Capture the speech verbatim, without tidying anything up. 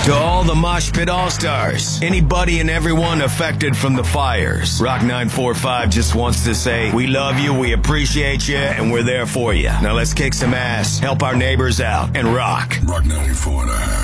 To all the Mosh Pit All-Stars, anybody and everyone affected from the fires, Rock nine forty-five just wants to say, we love you, we appreciate you, and we're there for you. Now let's kick some ass, help our neighbors out, and rock. Rock ninety-four and a half.